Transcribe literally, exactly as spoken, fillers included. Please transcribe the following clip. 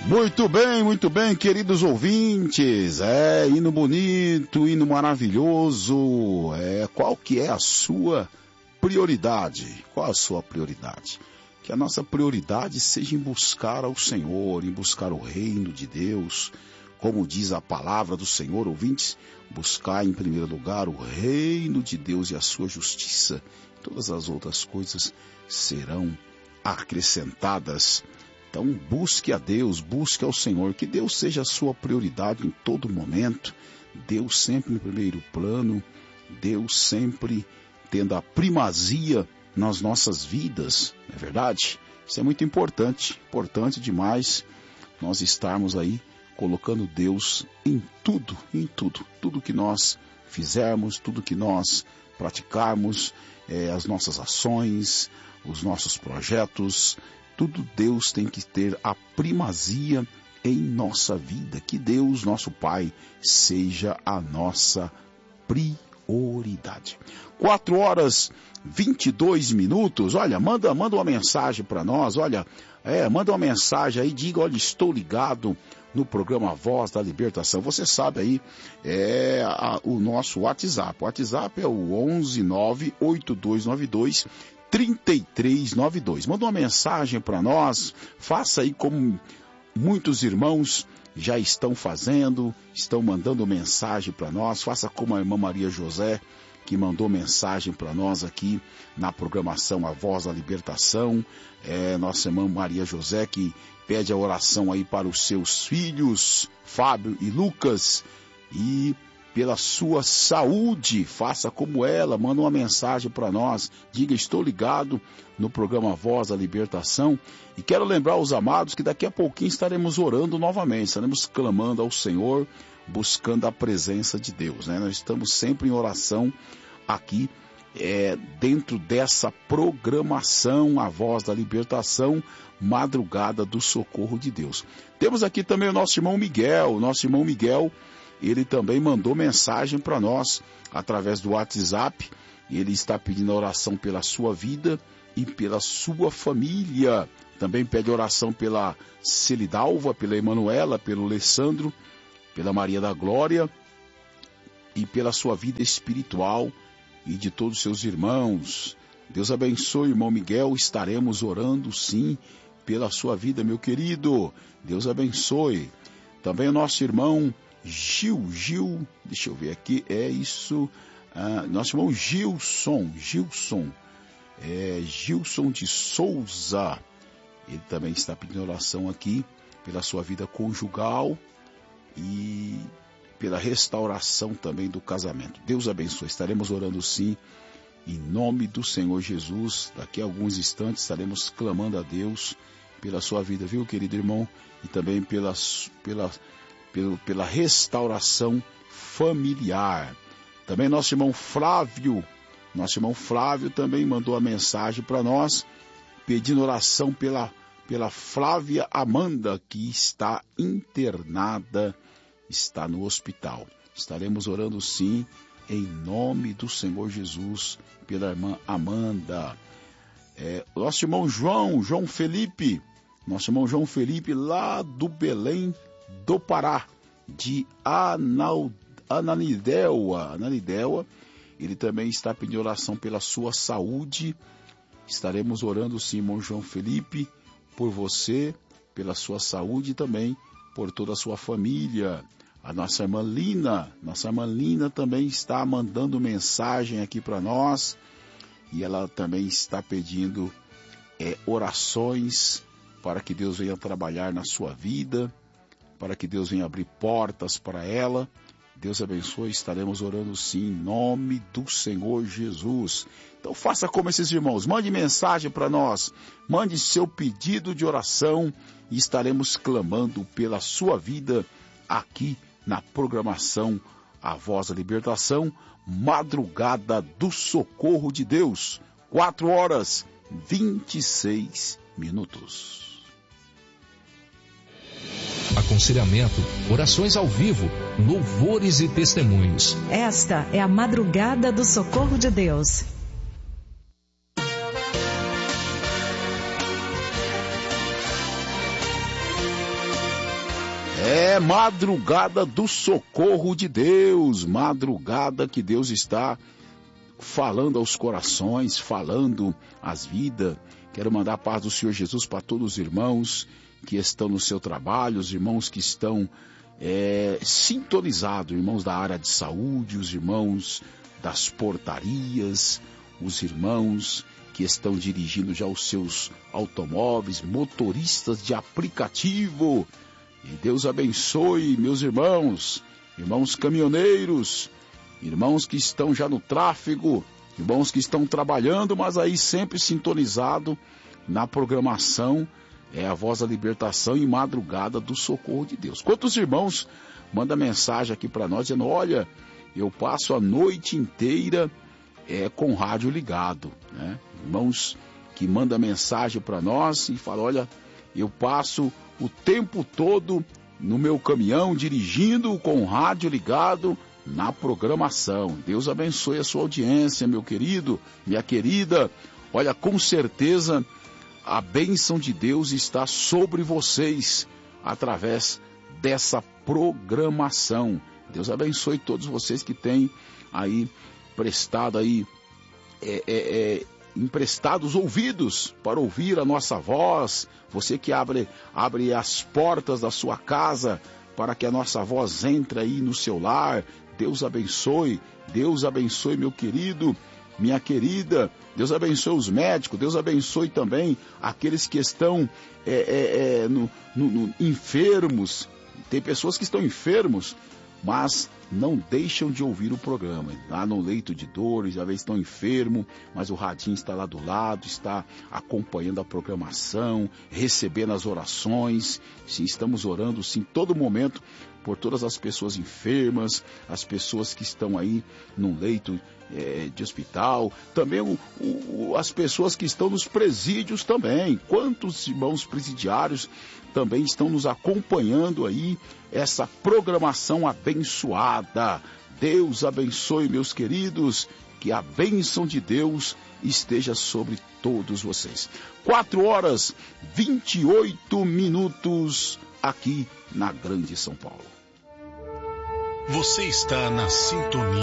Muito bem, muito bem, queridos ouvintes. É, hino bonito, hino maravilhoso. É, qual que é a sua prioridade? Qual a sua prioridade? Que a nossa prioridade seja em buscar ao Senhor, em buscar o reino de Deus. Como diz a palavra do Senhor, ouvintes, buscar em primeiro lugar o reino de Deus e a sua justiça. Todas as outras coisas serão acrescentadas. Então busque a Deus, busque ao Senhor, que Deus seja a sua prioridade em todo momento, Deus sempre no primeiro plano, Deus sempre tendo a primazia nas nossas vidas, não é verdade? Isso é muito importante, importante demais nós estarmos aí colocando Deus em tudo, em tudo, tudo que nós fizermos, tudo que nós praticarmos, é, as nossas ações, os nossos projetos, tudo Deus tem que ter a primazia em nossa vida. Que Deus, nosso Pai, seja a nossa prioridade. Quatro horas, vinte e dois minutos. Olha, manda, manda uma mensagem para nós. Olha, é, manda uma mensagem aí, diga, olha, estou ligado no programa Voz da Libertação. Você sabe aí, é a, o nosso WhatsApp. O WhatsApp é o onze nove oito dois nove dois trinta e três noventa e dois. Manda uma mensagem para nós, faça aí como muitos irmãos já estão fazendo, estão mandando mensagem para nós, faça como a irmã Maria José, que mandou mensagem para nós aqui na programação A Voz da Libertação, é, nossa irmã Maria José, que pede a oração aí para os seus filhos, Fábio e Lucas, e pela sua saúde, faça como ela, manda uma mensagem para nós, diga, estou ligado no programa Voz da Libertação, e quero lembrar os amados que daqui a pouquinho estaremos orando novamente, estaremos clamando ao Senhor, buscando a presença de Deus, né? Nós estamos sempre em oração aqui, é, dentro dessa programação, a Voz da Libertação, Madrugada do Socorro de Deus. Temos aqui também o nosso irmão Miguel, o nosso irmão Miguel, ele também mandou mensagem para nós através do WhatsApp. Ele está pedindo oração pela sua vida e pela sua família. Também pede oração pela Celidalva, pela Emanuela, pelo Alessandro, pela Maria da Glória e pela sua vida espiritual e de todos os seus irmãos. Deus abençoe, irmão Miguel. Estaremos orando sim pela sua vida, meu querido. Deus abençoe. Também o nosso irmão Gil, Gil, deixa eu ver aqui, é isso, ah, nosso irmão Gilson, Gilson, é, Gilson de Souza, ele também está pedindo oração aqui pela sua vida conjugal e pela restauração também do casamento. Deus abençoe, estaremos orando sim, em nome do Senhor Jesus. Daqui a alguns instantes estaremos clamando a Deus pela sua vida, viu, querido irmão, e também pela, pela pela restauração familiar. Também nosso irmão Flávio, nosso irmão Flávio também mandou a mensagem para nós, pedindo oração pela, pela Flávia Amanda, que está internada, está no hospital. Estaremos orando sim, em nome do Senhor Jesus, pela irmã Amanda. É, nosso irmão João, João Felipe, nosso irmão João Felipe, lá do Belém do Pará, de Anal, Ananindeua, Ananindeua, ele também está pedindo oração pela sua saúde. Estaremos orando sim, irmão João Felipe, por você, pela sua saúde e também por toda a sua família. A nossa irmã Lina, nossa irmã Lina também está mandando mensagem aqui para nós, e ela também está pedindo é, orações para que Deus venha trabalhar na sua vida, para que Deus venha abrir portas para ela. Deus abençoe, estaremos orando sim, em nome do Senhor Jesus. Então faça como esses irmãos, mande mensagem para nós, mande seu pedido de oração e estaremos clamando pela sua vida aqui na programação A Voz da Libertação, Madrugada do Socorro de Deus, quatro horas, vinte e seis minutos. Aconselhamento, orações ao vivo, louvores e testemunhos. Esta é a Madrugada do Socorro de Deus. É madrugada do socorro de Deus, madrugada que Deus está falando aos corações, falando às vidas. Quero mandar a paz do Senhor Jesus para todos os irmãos que estão no seu trabalho, os irmãos que estão é, sintonizados, irmãos da área de saúde, os irmãos das portarias, os irmãos que estão dirigindo já os seus automóveis, motoristas de aplicativo. E Deus abençoe meus irmãos, irmãos caminhoneiros, irmãos que estão já no tráfego, irmãos que estão trabalhando, mas aí sempre sintonizado na programação, é a Voz da Libertação e Madrugada do Socorro de Deus. Quantos irmãos mandam mensagem aqui para nós, dizendo, olha, eu passo a noite inteira é, com rádio ligado, né? Irmãos que mandam mensagem para nós e falam, olha, eu passo o tempo todo no meu caminhão, dirigindo com o rádio ligado na programação. Deus abençoe a sua audiência, meu querido, minha querida. Olha, com certeza a bênção de Deus está sobre vocês através dessa programação. Deus abençoe todos vocês que têm aí prestado aí, é, é, é, emprestados ouvidos para ouvir a nossa voz. Você que abre, abre as portas da sua casa para que a nossa voz entre aí no seu lar. Deus abençoe, Deus abençoe meu querido, minha querida. Deus abençoe os médicos, Deus abençoe também aqueles que estão é, é, é, no, no, no, enfermos. Tem pessoas que estão enfermos, mas não deixam de ouvir o programa. Lá no leito de dores, às vezes estão enfermos, mas o radinho está lá do lado, está acompanhando a programação, recebendo as orações. Sim, estamos orando, sim, todo momento, por todas as pessoas enfermas, as pessoas que estão aí num leito é, de hospital, também o, o, as pessoas que estão nos presídios também. Quantos irmãos presidiários também estão nos acompanhando aí, essa programação abençoada. Deus abençoe, meus queridos, que a bênção de Deus esteja sobre todos vocês. Quatro horas, vinte e oito minutos, aqui na Grande São Paulo. Você está na sintonia